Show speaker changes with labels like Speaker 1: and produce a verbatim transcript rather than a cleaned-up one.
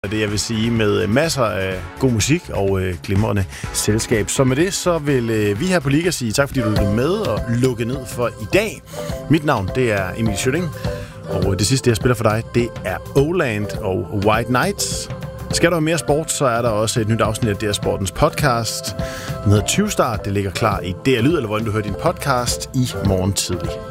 Speaker 1: Det jeg vil sige med masser af god musik og øh, glimrende selskab. Så med det, så vil øh, vi her på Liga sige tak, fordi du lyttede med og lukke ned for i dag. Mit navn, det er Emil Schøtting, og det sidste, jeg spiller for dig, det er Oland og White Knights. Skal du have mere sport, så er der også et nyt afsnit af D R Sportens podcast. Den hedder tyve Start. Det ligger klar i D R Lyd, eller hvor du hører din podcast i morgen tidlig.